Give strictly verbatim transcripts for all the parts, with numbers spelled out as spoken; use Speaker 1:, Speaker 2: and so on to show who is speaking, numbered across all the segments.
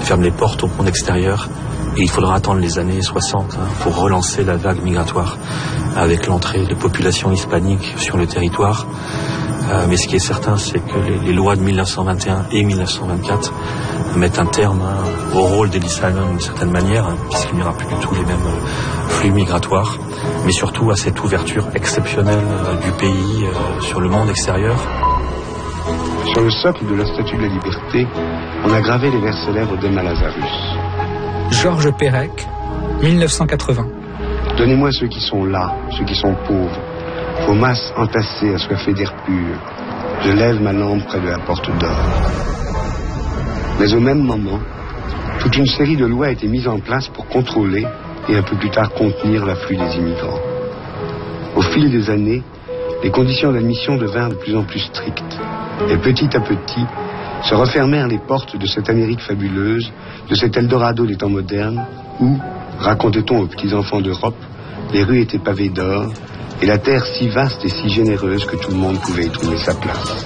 Speaker 1: ferme les portes au monde extérieur. Et il faudra attendre les années soixante hein, pour relancer la vague migratoire avec l'entrée de populations hispaniques sur le territoire. Euh, mais ce qui est certain, c'est que les, les lois de mille neuf cent vingt et un et mille neuf cent vingt-quatre mettent un terme hein, au rôle d'Ellis Island d'une certaine manière, hein, puisqu'il n'y aura plus du tout les mêmes euh, flux migratoires, mais surtout à cette ouverture exceptionnelle euh, du pays euh, sur le monde extérieur.
Speaker 2: Sur le socle de la Statue de la Liberté, on a gravé les vers célèbres d'Emma Lazarus.
Speaker 3: Georges Perec, mille neuf cent quatre-vingts.
Speaker 2: Donnez-moi ceux qui sont là, ceux qui sont pauvres, vos masses entassées, assoiffées d'air pur. Je lève ma lampe près de la porte d'or. Mais au même moment, toute une série de lois a été mise en place pour contrôler et un peu plus tard contenir l'afflux des immigrants. Au fil des années, les conditions d'admission devinrent de plus en plus strictes. Et petit à petit, se refermèrent les portes de cette Amérique fabuleuse, de cet Eldorado des temps modernes, où, racontait-on aux petits-enfants d'Europe, les rues étaient pavées d'or, et la terre si vaste et si généreuse que tout le monde pouvait y trouver sa place.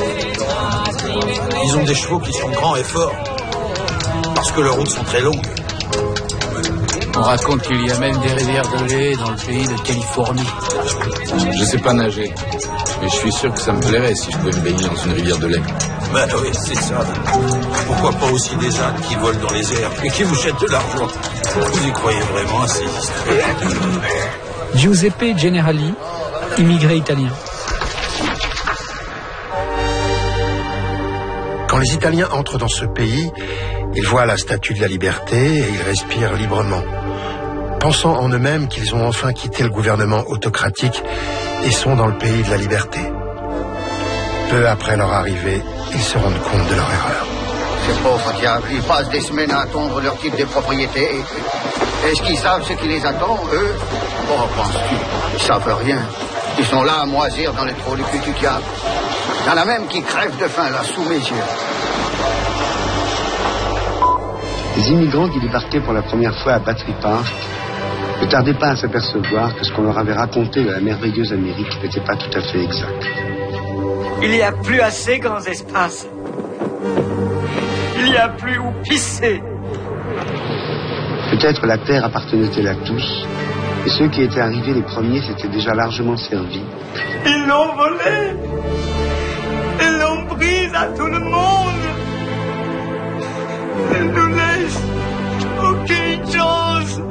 Speaker 4: Ils ont des chevaux qui sont grands et forts, parce que leurs routes sont très longues.
Speaker 5: On raconte qu'il y a même des rivières de lait dans le pays de Californie.
Speaker 6: Je sais pas nager, mais je suis sûr que ça me plairait si je pouvais me baigner dans une rivière de lait.
Speaker 4: Ben oui, c'est ça. Pourquoi pas aussi des ânes qui volent dans les airs et qui vous jettent de l'argent? Vous y croyez vraiment à ces histoires?
Speaker 3: Giuseppe Generali, immigré italien.
Speaker 7: Quand les Italiens entrent dans ce pays, ils voient la Statue de la Liberté et ils respirent librement, pensant en eux-mêmes qu'ils ont enfin quitté le gouvernement autocratique et sont dans le pays de la liberté. Peu après leur arrivée, ils se rendent compte de leur erreur.
Speaker 8: Ces pauvres diables, ils passent des semaines à attendre leur type de propriété. Est-ce qu'ils savent ce qui les attend, eux? Oh, penses-tu? Ils savent rien. Ils sont là à moisir dans les trous du cul du diable. Il y en a même qui crèvent de faim, là, sous mes yeux.
Speaker 2: Les immigrants qui débarquaient pour la première fois à Battery Park ne tardaient pas à s'apercevoir que ce qu'on leur avait raconté de la merveilleuse Amérique n'était pas tout à fait exact.
Speaker 9: Il n'y a plus assez grands espaces. Il n'y a plus où pisser.
Speaker 2: Peut-être la terre appartenait-elle à tous, et ceux qui étaient arrivés les premiers s'étaient déjà largement servis.
Speaker 9: Ils l'ont volé. Ils l'ont prise à tout le monde. Ils nous laissent aucune chance.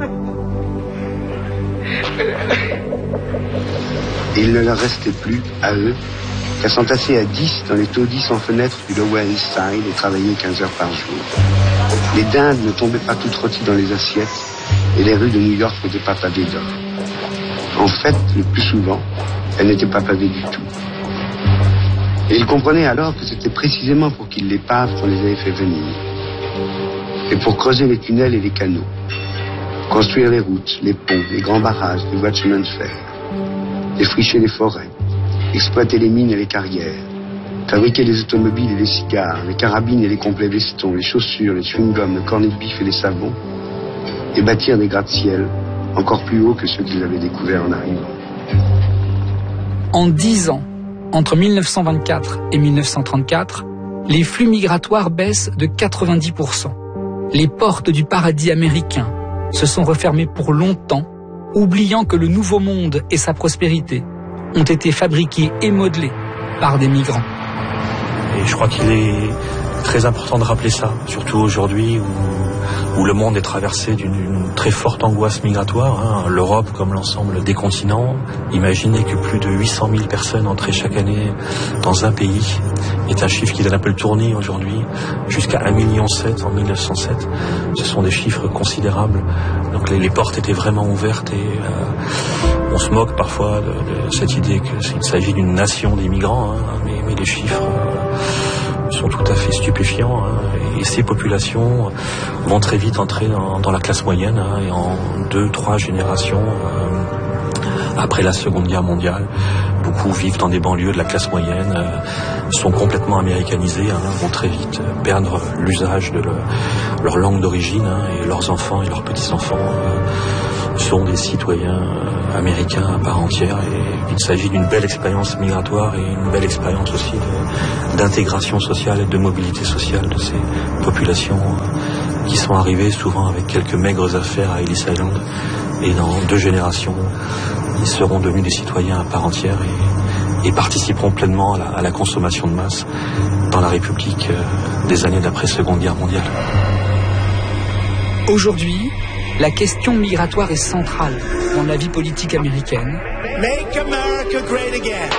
Speaker 2: Et il ne leur restait plus, à eux, qu'à s'entasser à dix dans les taudis sans fenêtres du Lower East Side et travailler quinze heures par jour. Les dindes ne tombaient pas toutes rôties dans les assiettes et les rues de New York n'étaient pas pavées d'or. En fait, le plus souvent, elles n'étaient pas pavées du tout. Et ils comprenaient alors que c'était précisément pour qu'ils les pavent qu'on les avait fait venir. Et pour creuser les tunnels et les canaux, construire les routes, les ponts, les grands barrages, les voies de chemin de fer, défricher les forêts, exploiter les mines et les carrières, fabriquer les automobiles et les cigares, les carabines et les complets vestons, les chaussures, les chewing-gums, le cornet de bif et les savons, et bâtir des gratte-ciel encore plus hauts que ceux qu'ils avaient découverts en arrivant.
Speaker 3: En dix ans, entre mille neuf cent vingt-quatre et mille neuf cent trente-quatre, les flux migratoires baissent de quatre-vingt-dix pour cent. Les portes du paradis américain se sont refermées pour longtemps, oubliant que le nouveau monde et sa prospérité ont été fabriqués et modelés par des migrants.
Speaker 1: Et je crois qu'il est très important de rappeler ça, surtout aujourd'hui où, où le monde est traversé d'une très forte angoisse migratoire. Hein. L'Europe, comme l'ensemble des continents, imaginez que plus de huit cent mille personnes entraient chaque année dans un pays, est un chiffre qui donne un peu le tournis aujourd'hui, jusqu'à un virgule sept million en mille neuf cent sept. Ce sont des chiffres considérables. Donc les, les portes étaient vraiment ouvertes et euh, on se moque parfois de, de cette idée qu'il s'agit d'une nation d'immigrants, hein, mais, mais les chiffres euh, sont tout à fait stupéfiants. Hein, et ces populations vont très vite entrer dans, dans la classe moyenne hein, et en deux, trois générations euh, après la Seconde Guerre mondiale. Beaucoup vivent dans des banlieues de la classe moyenne, euh, sont complètement américanisés, hein, vont très vite euh, perdre l'usage de le, leur langue d'origine hein, et leurs enfants et leurs petits-enfants euh, sont des citoyens euh, américains à part entière. Et il s'agit d'une belle expérience migratoire et une belle expérience aussi de, d'intégration sociale et de mobilité sociale de ces populations euh, qui sont arrivés souvent avec quelques maigres affaires à Ellis Island. Et dans deux générations, ils seront devenus des citoyens à part entière et, et participeront pleinement à la, à la consommation de masse dans la République euh, des années d'après-Seconde Guerre mondiale.
Speaker 3: Aujourd'hui, la question migratoire est centrale dans la vie politique américaine.
Speaker 9: Make America great again.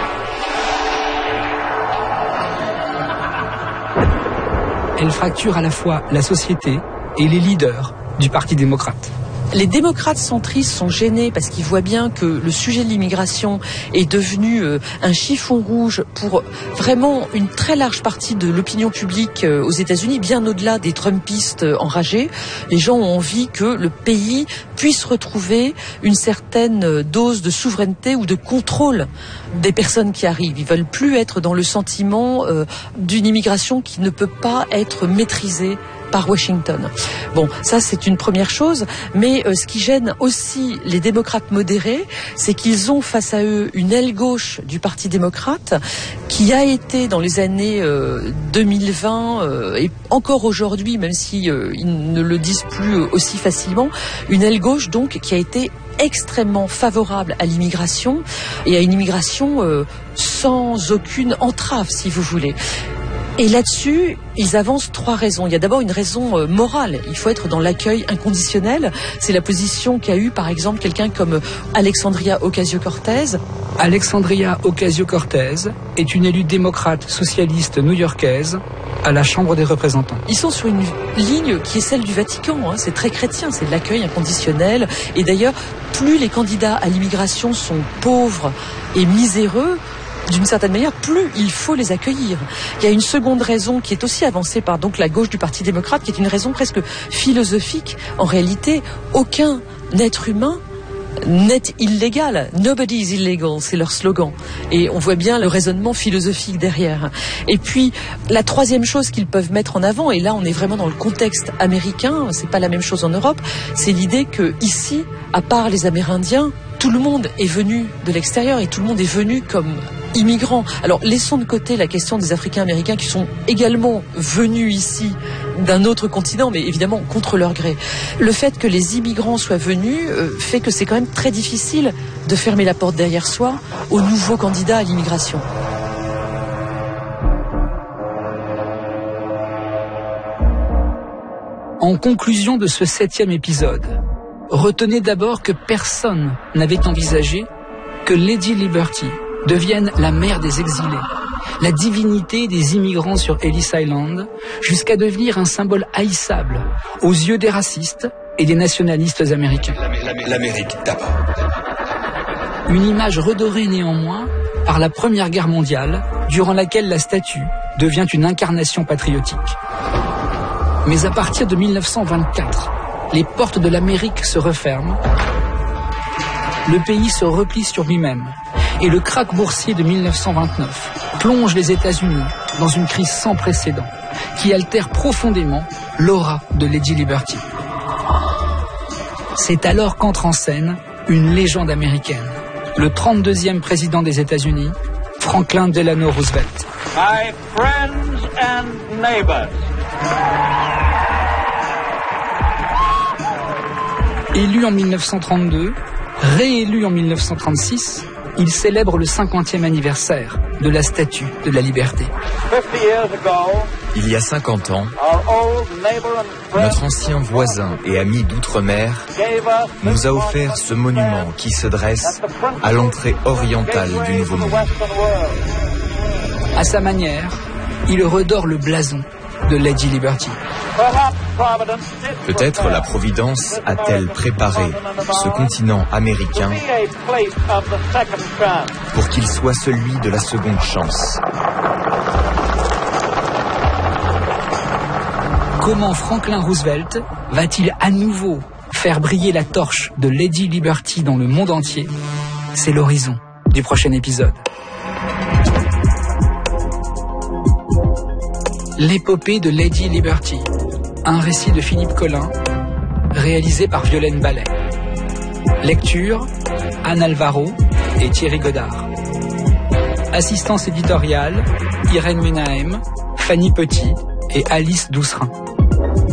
Speaker 3: Elle fracture à la fois la société et les leaders du Parti démocrate.
Speaker 10: Les démocrates centristes sont gênés parce qu'ils voient bien que le sujet de l'immigration est devenu euh, un chiffon rouge pour vraiment une très large partie de l'opinion publique euh, aux États-Unis, bien au-delà des Trumpistes euh, enragés. Les gens ont envie que le pays puisse retrouver une certaine dose de souveraineté ou de contrôle des personnes qui arrivent. Ils veulent plus être dans le sentiment euh, d'une immigration qui ne peut pas être maîtrisée par Washington. Bon, ça c'est une première chose, mais euh, ce qui gêne aussi les démocrates modérés, c'est qu'ils ont face à eux une aile gauche du Parti démocrate qui a été dans les années euh, deux mille vingt euh, et encore aujourd'hui, même si euh, ils ne le disent plus euh, aussi facilement, une aile gauche donc qui a été extrêmement favorable à l'immigration et à une immigration euh, sans aucune entrave, si vous voulez. Et là-dessus, ils avancent trois raisons. Il y a d'abord une raison euh, morale. Il faut être dans l'accueil inconditionnel. C'est la position qu'a eue, par exemple, quelqu'un comme Alexandria Ocasio-Cortez.
Speaker 3: Alexandria Ocasio-Cortez est une élue démocrate socialiste new-yorkaise à la Chambre des représentants.
Speaker 10: Ils sont sur une ligne qui est celle du Vatican. Hein. C'est très chrétien, c'est de l'accueil inconditionnel. Et d'ailleurs, plus les candidats à l'immigration sont pauvres et miséreux, d'une certaine manière, plus il faut les accueillir. Il y a une seconde raison qui est aussi avancée par donc la gauche du Parti démocrate, qui est une raison presque philosophique. En réalité, aucun être humain n'est illégal. Nobody is illegal, c'est leur slogan. Et on voit bien le raisonnement philosophique derrière. Et puis, la troisième chose qu'ils peuvent mettre en avant, et là on est vraiment dans le contexte américain, c'est pas la même chose en Europe, c'est l'idée que ici, à part les Amérindiens, tout le monde est venu de l'extérieur et tout le monde est venu comme immigrants. Alors laissons de côté la question des Africains américains qui sont également venus ici d'un autre continent, mais évidemment contre leur gré. Le fait que les immigrants soient venus euh, fait que c'est quand même très difficile de fermer la porte derrière soi aux nouveaux candidats à l'immigration.
Speaker 3: En conclusion de ce septième épisode, retenez d'abord que personne n'avait envisagé que Lady Liberty devienne la mère des exilés, la divinité des immigrants sur Ellis Island, jusqu'à devenir un symbole haïssable aux yeux des racistes et des nationalistes américains.
Speaker 4: L'Amérique d'abord.
Speaker 3: Une image redorée néanmoins par la Première Guerre mondiale, durant laquelle la statue devient une incarnation patriotique. Mais à partir de mille neuf cent vingt-quatre, les portes de l'Amérique se referment, le pays se replie sur lui-même, et le krach boursier de mille neuf cent vingt-neuf plonge les États-Unis dans une crise sans précédent qui altère profondément l'aura de Lady Liberty. C'est alors qu'entre en scène une légende américaine, le trente-deuxième président des États-Unis, Franklin Delano Roosevelt.
Speaker 11: My friends and neighbors.
Speaker 3: Élu en mille neuf cent trente-deux, réélu en mille neuf cent trente-six, il célèbre le cinquantième anniversaire de la Statue de la Liberté.
Speaker 12: Il y a cinquante ans, notre ancien voisin et ami d'outre-mer nous a offert ce monument qui se dresse à l'entrée orientale du Nouveau Monde.
Speaker 3: À sa manière, il redore le blason de Lady Liberty.
Speaker 12: Peut-être la Providence a-t-elle préparé ce continent américain pour qu'il soit celui de la seconde chance.
Speaker 3: Comment Franklin Roosevelt va-t-il à nouveau faire briller la torche de Lady Liberty dans le monde entier? C'est l'horizon du prochain épisode. L'épopée de Lady Liberty, un récit de Philippe Collin, réalisé par Violaine Ballet. Lecture, Anne Alvaro et Thierry Godard. Assistance éditoriale, Irène Menahem, Fanny Petit et Alice Doucerin.